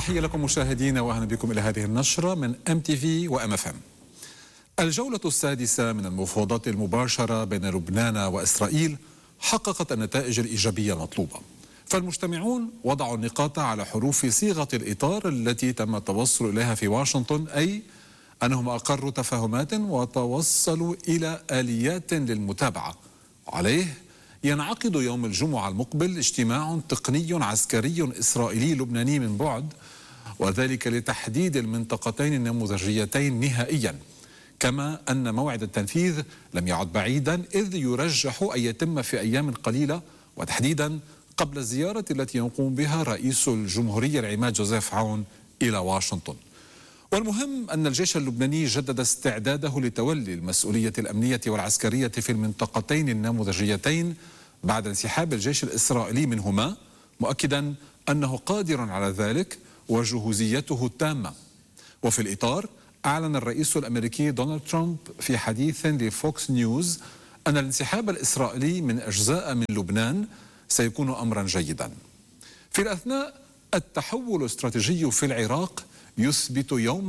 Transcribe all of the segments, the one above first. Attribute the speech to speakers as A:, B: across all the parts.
A: تحية لكم مشاهدينا وأهلا بكم إلى هذه النشرة من MTV وMFM. الجولة السادسة من المفاوضات المباشرة بين لبنان وإسرائيل حققت النتائج الإيجابية المطلوبة، فالمجتمعون وضعوا النقاط على حروف صيغة الإطار التي تم التوصل إليها في واشنطن، أي أنهم أقروا تفاهمات وتوصلوا إلى آليات للمتابعة. عليه ينعقد يوم الجمعة المقبل اجتماع تقني عسكري إسرائيلي لبناني من بعد، وذلك لتحديد المنطقتين النموذجيتين نهائيا، كما أن موعد التنفيذ لم يعد بعيدا، إذ يرجح أن يتم في أيام قليلة، وتحديدا قبل الزيارة التي يقوم بها رئيس الجمهورية العماد جوزيف عون إلى واشنطن. والمهم أن الجيش اللبناني جدد استعداده لتولي المسؤولية الأمنية والعسكرية في المنطقتين النموذجيتين بعد انسحاب الجيش الإسرائيلي منهما، مؤكدا أنه قادر على ذلك وجهوزيته تامة. وفي الإطار أعلن الرئيس الأمريكي دونالد ترامب في حديث لفوكس نيوز أن الانسحاب الإسرائيلي من أجزاء من لبنان سيكون أمرا جيدا. في الأثناء التحول الاستراتيجي في العراق يثبت يوما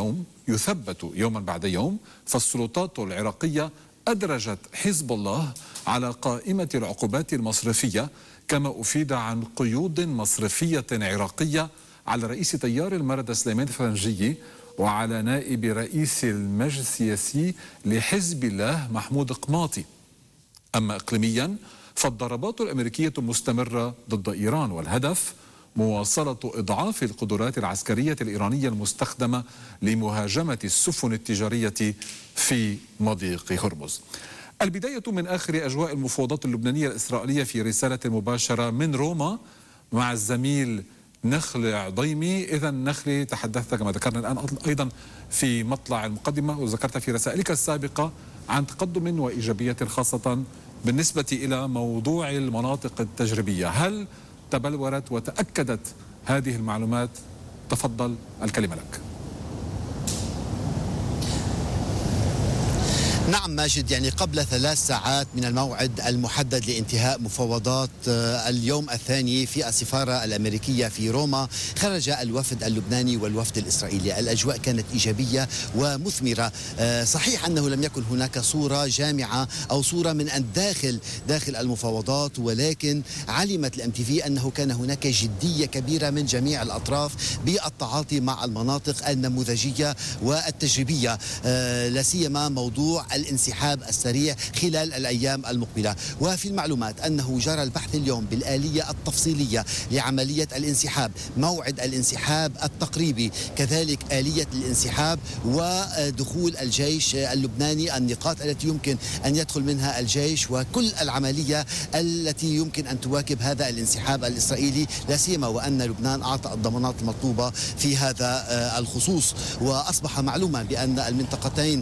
A: بعد يوم، فالسلطات العراقية أدرجت حزب الله على قائمة العقوبات المصرفية، كما أفيد عن قيود مصرفية عراقية على رئيس تيار المردة سليمان الفرنجي وعلى نائب رئيس المجلس السياسي لحزب الله محمود قماطي. أما إقليميا فالضربات الأمريكية مستمرة ضد إيران، والهدف مواصلة إضعاف القدرات العسكرية الإيرانية المستخدمة لمهاجمة السفن التجارية في مضيق هرمز. البداية من آخر أجواء المفاوضات اللبنانية الإسرائيلية في رسالة مباشرة من روما مع الزميل نخل عضيمي. إذا نخلي، تحدثت كما ذكرنا الآن أيضا في مطلع المقدمة وذكرت في رسائلك السابقة عن تقدم وإيجابية خاصة بالنسبة إلى موضوع المناطق التجريبية. هل تبلورت وتأكدت هذه المعلومات؟ تفضل، الكلمة لك.
B: نعم ماجد، يعني قبل 3 ساعات من الموعد المحدد لانتهاء مفاوضات اليوم الثاني في السفارة الأمريكية في روما، خرج الوفد اللبناني والوفد الإسرائيلي. الأجواء كانت إيجابية ومثمرة. صحيح أنه لم يكن هناك صورة جامعة أو صورة من داخل المفاوضات، ولكن علمت الMTV أنه كان هناك جدية كبيرة من جميع الأطراف بالتعاطي مع المناطق النموذجية والتجريبية، لا سيما موضوع الانسحاب السريع خلال الأيام المقبلة. وفي المعلومات أنه جرى البحث اليوم بالآلية التفصيلية لعملية الانسحاب، موعد الانسحاب التقريبي، كذلك آلية الانسحاب ودخول الجيش اللبناني، النقاط التي يمكن أن يدخل منها الجيش، وكل العملية التي يمكن أن تواكب هذا الانسحاب الإسرائيلي، لا سيما وأن لبنان أعطى الضمانات المطلوبة في هذا الخصوص. وأصبح معلوما بأن المنطقتين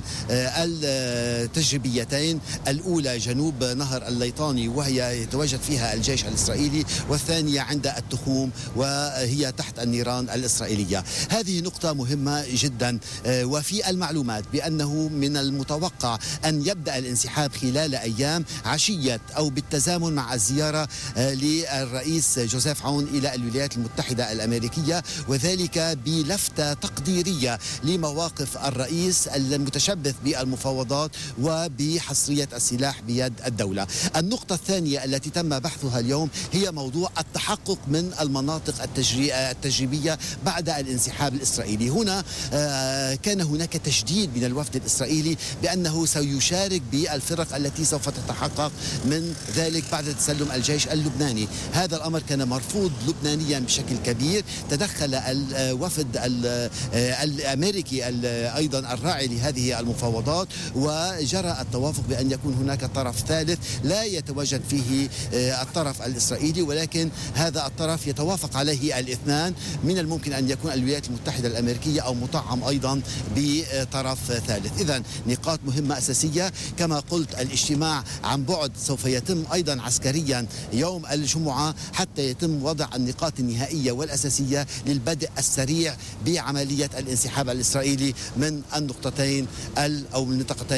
B: التجريبيتين، الأولى جنوب نهر الليطاني وهي يتواجد فيها الجيش الإسرائيلي، والثانية عند التخوم وهي تحت النيران الإسرائيلية. هذه نقطة مهمة جدا. وفي المعلومات بأنه من المتوقع أن يبدأ الانسحاب خلال أيام عشية أو بالتزامن مع الزيارة للرئيس جوزيف عون إلى الولايات المتحدة الأمريكية، وذلك بلفتة تقديرية لمواقف الرئيس المتشبث بالمفاوضات وبحصرية السلاح بيد الدولة. النقطة الثانية التي تم بحثها اليوم هي موضوع التحقق من المناطق التجريبية بعد الانسحاب الإسرائيلي. هنا كان هناك تشديد من الوفد الإسرائيلي بأنه سيشارك بالفرق التي سوف تتحقق من ذلك بعد تسلم الجيش اللبناني. هذا الأمر كان مرفوض لبنانيا بشكل كبير. تدخل الوفد الأمريكي أيضا الراعي لهذه المفاوضات، وجرى التوافق بأن يكون هناك طرف ثالث لا يتواجد فيه الطرف الإسرائيلي، ولكن هذا الطرف يتوافق عليه الاثنان. من الممكن أن يكون الولايات المتحدة الأمريكية أو مطعم أيضا بطرف ثالث. إذن نقاط مهمة أساسية. كما قلت، الاجتماع عن بعد سوف يتم أيضا عسكريا يوم الجمعة حتى يتم وضع النقاط النهائية والأساسية للبدء السريع بعملية الانسحاب الإسرائيلي من النقطتين أو من المنطقتين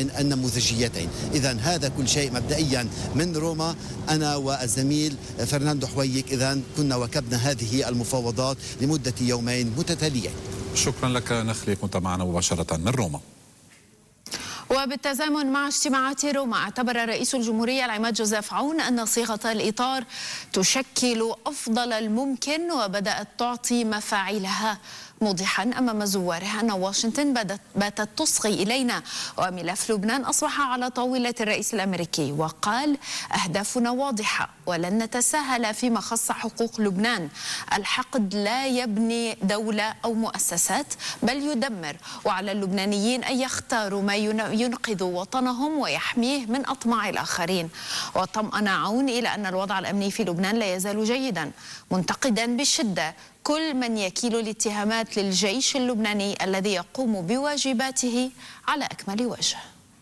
B: بين النموذجيتين. إذا هذا كل شيء مبدئيا من روما. أنا والزميل فرناندو حويك إذا كنا وكبنا هذه المفاوضات لمدة يومين متتاليين.
A: شكرا لك نخلي، كنت معنا مباشرة من روما.
C: وبالتزامن مع اجتماعات روما، اعتبر رئيس الجمهورية العماد جوزيف عون أن صيغة الإطار تشكل أفضل الممكن وبدأت تعطي مفاعلها، موضحا أمام زواره أن واشنطن باتت تصغي إلينا وملف لبنان أصبح على طاولة الرئيس الأمريكي، وقال: أهدافنا واضحة ولن نتساهل فيما خص حقوق لبنان. الحقد لا يبني دولة أو مؤسسات بل يدمر، وعلى اللبنانيين أن يختاروا ما ينقذ وطنهم ويحميه من أطماع الآخرين. وطمأن عون إلى أن الوضع الأمني في لبنان لا يزال جيدا، منتقدا بشدة كل من يكيل الاتهامات للجيش اللبناني الذي يقوم بواجباته على أكمل وجه.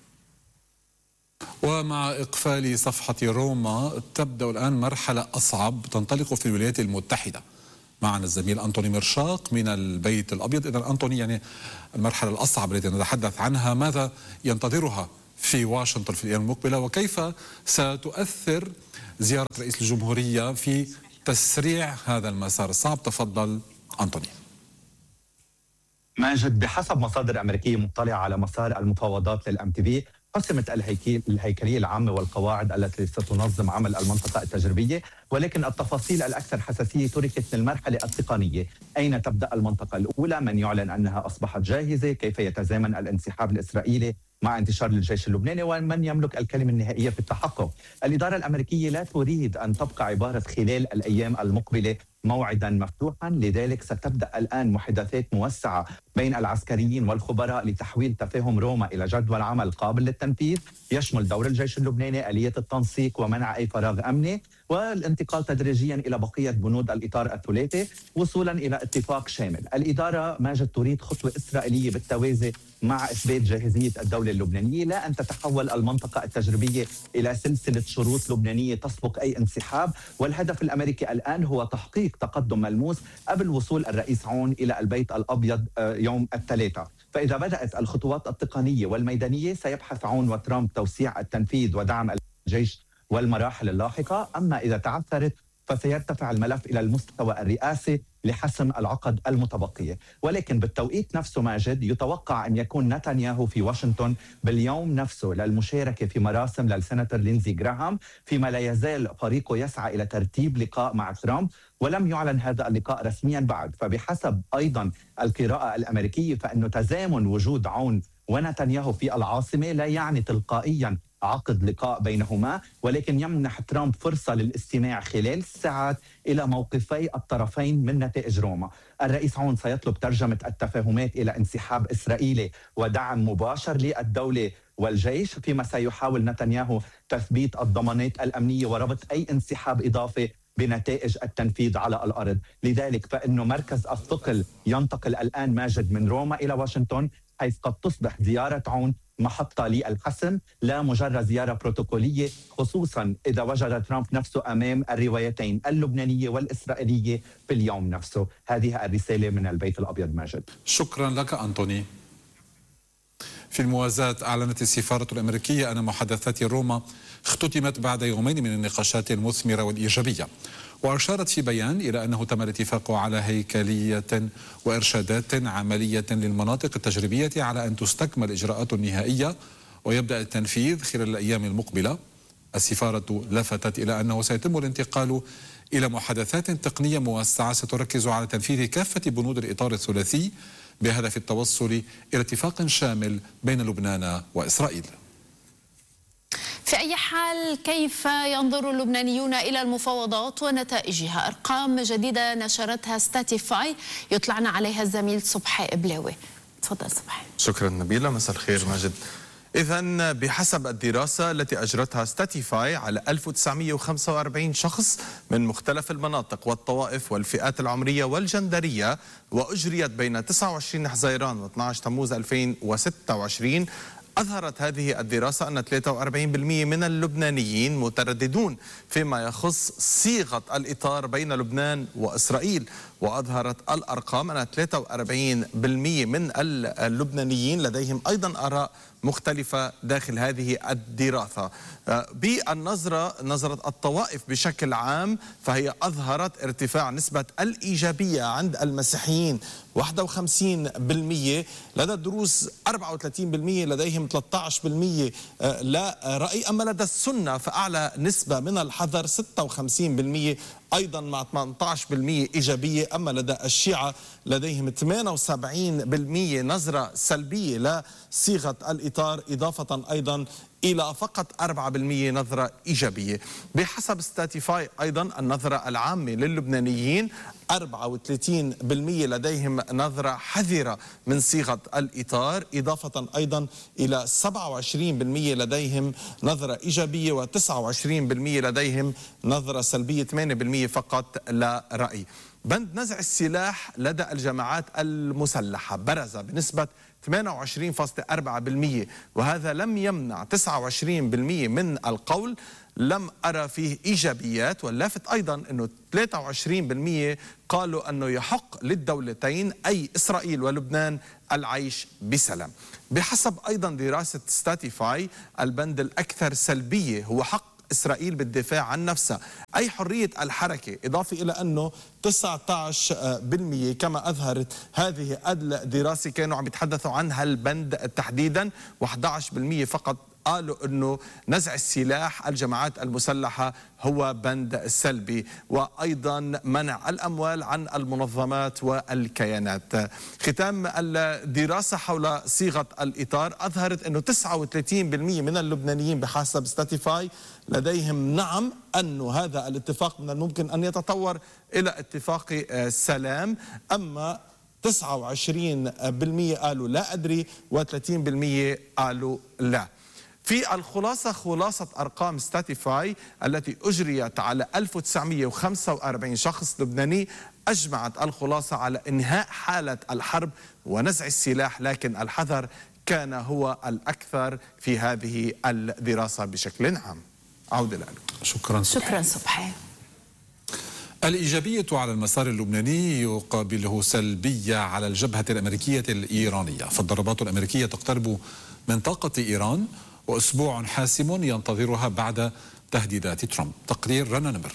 A: ومع إقفال صفحة روما تبدأ الآن مرحلة أصعب تنطلق في الولايات المتحدة. معنا الزميل أنطوني مرشاق من البيت الأبيض. إذن أنطوني، يعني المرحلة الأصعب التي نتحدث عنها ماذا ينتظرها في واشنطن في الأيام المقبلة، وكيف ستؤثر زيارة رئيس الجمهورية في تسريع هذا المسار الصعب؟ تفضل أنطوني.
D: ماجد، بحسب مصادر أمريكية مطلعة على مسار المفاوضات للMTV، قسمت الهيكلية العامة والقواعد التي ستنظم عمل المنطقة التجريبية، ولكن التفاصيل الأكثر حساسية تركت للمرحلة التقنية. أين تبدأ المنطقة الأولى؟ من يعلن أنها أصبحت جاهزة؟ كيف يتزامن الانسحاب الإسرائيلي مع انتشار الجيش اللبناني؟ ومن يملك الكلمة النهائية في التحقق؟ الإدارة الأمريكية لا تريد أن تبقى عبارة خلال الأيام المقبلة موعدا مفتوحا، لذلك ستبدأ الآن محادثات موسعة بين العسكريين والخبراء لتحويل تفاهم روما إلى جدول عمل قابل للتنفيذ يشمل دور الجيش اللبناني، آلية التنسيق ومنع أي فراغ أمني، والانتقال تدريجيا إلى بقية بنود الإطار الثلاثي وصولا إلى اتفاق شامل. الإدارة ماجد تريد خطوة إسرائيلية بالتوازي مع إثبات جاهزية الدولة اللبنانية، لا أن تتحول المنطقة التجريبية إلى سلسلة شروط لبنانية تسبق أي انسحاب. والهدف الأمريكي الآن هو تحقيق تقدم ملموس قبل وصول الرئيس عون إلى البيت الأبيض يوم الثلاثاء. فإذا بدأت الخطوات التقنية والميدانية سيبحث عون وترامب توسيع التنفيذ ودعم الجيش والمراحل اللاحقة. أما إذا تعثرت فسيرتفع الملف إلى المستوى الرئاسي لحسم العقد المتبقية. ولكن بالتوقيت نفسه ماجد يتوقع أن يكون نتنياهو في واشنطن باليوم نفسه للمشاركة في مراسم للسناتور لينزي جراهام، فيما لا يزال فريقه يسعى إلى ترتيب لقاء مع ترامب، ولم يعلن هذا اللقاء رسميا بعد. فبحسب أيضا القراءة الأمريكية فإنه تزامن وجود عون ونتنياهو في العاصمة لا يعني تلقائيا عقد لقاء بينهما، ولكن يمنح ترامب فرصة للاستماع خلال الساعات إلى موقفي الطرفين من نتائج روما. الرئيس عون سيطلب ترجمة التفاهمات إلى انسحاب إسرائيلي ودعم مباشر للدولة والجيش، فيما سيحاول نتنياهو تثبيت الضمانات الأمنية وربط أي انسحاب إضافي بنتائج التنفيذ على الأرض. لذلك فإنه مركز الثقل ينتقل الآن ماجد من روما إلى واشنطن، حيث قد تصبح زيارة عون محطة للحسم لا مجرد زيارة بروتوكولية، خصوصا إذا وجد ترامب نفسه أمام الروايتين اللبنانية والإسرائيلية في اليوم نفسه. هذه الرسالة من البيت الأبيض ماجد.
A: شكرا لك أنطوني. في الموازاة أعلنت السفارة الأمريكية أن محادثات روما اختتمت بعد يومين من النقاشات المثمرة والإيجابية، وأشارت في بيان إلى أنه تم الاتفاق على هيكلية وإرشادات عملية للمناطق التجريبية على أن تستكمل إجراءات نهائية ويبدأ التنفيذ خلال الأيام المقبلة. السفارة لفتت إلى أنه سيتم الانتقال إلى محادثات تقنية موسعة ستركز على تنفيذ كافة بنود الإطار الثلاثي بهدف التوصل إلى اتفاق شامل بين لبنان وإسرائيل.
C: في أي حال كيف ينظر اللبنانيون إلى المفاوضات ونتائجها؟ أرقام جديدة نشرتها ستاتيفاي يطلعنا عليها الزميل صبحي إبلاوي. تفضل صبحي.
E: شكرا نبيلة، مساء الخير ماجد. إذن بحسب الدراسة التي أجرتها ستاتيفاي على 1945 شخص من مختلف المناطق والطوائف والفئات العمرية والجندرية، وأجريت بين 29 حزيران و 12 تموز 2026، أظهرت هذه الدراسة أن 43% من اللبنانيين مترددون فيما يخص صيغة الإطار بين لبنان وإسرائيل. وأظهرت الأرقام أن 43% من اللبنانيين لديهم أيضا آراء مختلفة داخل هذه الدراسة. نظرة الطوائف بشكل عام، فهي أظهرت ارتفاع نسبة الإيجابية عند المسيحيين 51%، لدى الدروز 34%، لديهم 13% لا رأي. أما لدى السنة فأعلى نسبة من الحذر 56%، أيضا مع 18% إيجابية. أما لدى الشيعة لديهم 78% نظرة سلبية لصيغة الإطار، إضافة أيضا إلى فقط 4% نظرة إيجابية. بحسب ستاتيفاي أيضا النظرة العامة للبنانيين 34% لديهم نظرة حذرة من صيغة الإطار، إضافة أيضا إلى 27% لديهم نظرة إيجابية، و29% لديهم نظرة سلبية، 8% فقط لا رأي. بند نزع السلاح لدى الجماعات المسلحة برز بنسبة 28.4%، وهذا لم يمنع 29% من القول لم أرى فيه إيجابيات. واللافت أيضا أنه 23% قالوا أنه يحق للدولتين أي إسرائيل ولبنان العيش بسلام. بحسب أيضا دراسة ستاتيفاي البند الأكثر سلبية هو حق إسرائيل بالدفاع عن نفسها، أي حرية الحركة، إضافة إلى أنه 19% كما أظهرت هذه الدراسة كانوا عم يتحدثوا عن هالبند تحديدا، و11% فقط قالوا أنه نزع السلاح الجماعات المسلحة هو بند سلبي، وأيضا منع الأموال عن المنظمات والكيانات. ختام الدراسة حول صيغة الإطار أظهرت أنه 39% من اللبنانيين بحسب ستاتيفاي لديهم نعم أنه هذا الاتفاق من الممكن أن يتطور إلى اتفاق سلام، أما 29% قالوا لا أدري، و30% قالوا لا. في الخلاصة، خلاصة أرقام ستاتيفاي التي أجريت على 1945 شخص لبناني أجمعت الخلاصة على إنهاء حالة الحرب ونزع السلاح، لكن الحذر كان هو الأكثر في هذه الدراسة بشكل عام. عودة لك.
A: شكرا
C: صبحي.
A: الإيجابية على المسار اللبناني يقابله سلبية على الجبهة الأمريكية الإيرانية، فالضربات الأمريكية تقترب من طاقة إيران، وأسبوع حاسم ينتظرها بعد تهديدات ترامب. تقرير رنا نمر.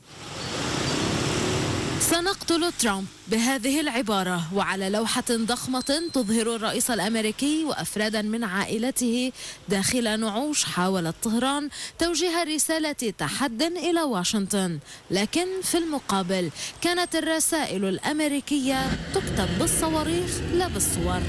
F: سنقتل ترامب بهذه العبارة وعلى لوحة ضخمة تظهر الرئيس الأمريكي وأفرادا من عائلته داخل نعوش. حاولت طهران توجيه رسالة تحد إلى واشنطن، لكن في المقابل كانت الرسائل الأمريكية تكتب بالصواريخ لا بالصور.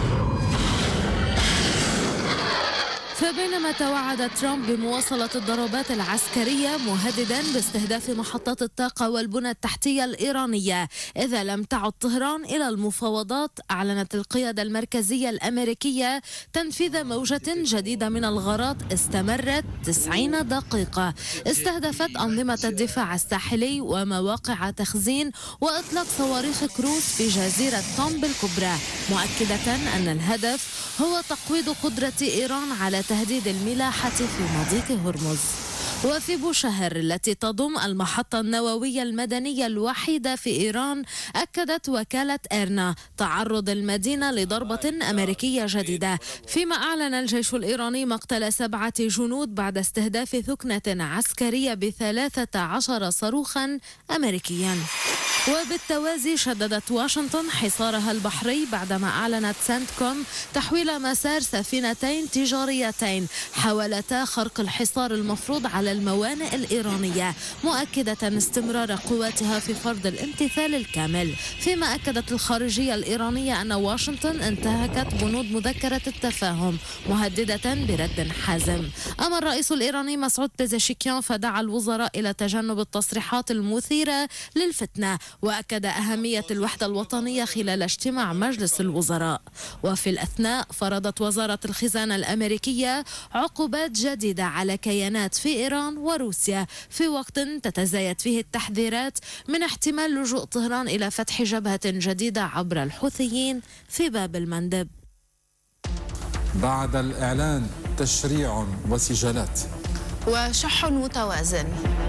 F: فبينما توعد ترامب بمواصلة الضربات العسكرية مهددا باستهداف محطات الطاقة والبنى التحتية الإيرانية إذا لم تعد طهران إلى المفاوضات، أعلنت القيادة المركزية الأمريكية تنفيذ موجة جديدة من الغارات استمرت 90 دقيقة، استهدفت أنظمة الدفاع الساحلي ومواقع تخزين وإطلاق صواريخ كروز في جزيرة تومب الكبرى، مؤكدة أن الهدف هو تقويض قدرة إيران على تهديد الملاحة في مضيق هرمز. وفي بوشهر التي تضم المحطة النووية المدنية الوحيدة في إيران، أكدت وكالة إيرنا تعرض المدينة لضربة أمريكية جديدة، فيما أعلن الجيش الإيراني مقتل 7 جنود بعد استهداف ثكنة عسكرية ب13 صاروخا أمريكيا. وبالتوازي شددت واشنطن حصارها البحري بعدما أعلنت سنتكوم تحويل مسار سفينتين تجاريتين حاولتا خرق الحصار المفروض على الموانئ الإيرانية، مؤكدة استمرار قواتها في فرض الامتثال الكامل. فيما أكدت الخارجية الإيرانية أن واشنطن انتهكت بنود مذكرة التفاهم، مهددة برد حازم. أما الرئيس الإيراني مسعود بيزشكيان فدعا الوزراء إلى تجنب التصريحات المثيرة للفتنة، وأكد أهمية الوحدة الوطنية خلال اجتماع مجلس الوزراء. وفي الأثناء فرضت وزارة الخزانة الأمريكية عقوبات جديدة على كيانات في إيران وروسيا في وقت تتزايد فيه التحذيرات من احتمال لجوء طهران إلى فتح جبهة جديدة عبر الحوثيين في باب المندب.
A: بعد الإعلان تشريع وسجالات
C: وشح متوازن.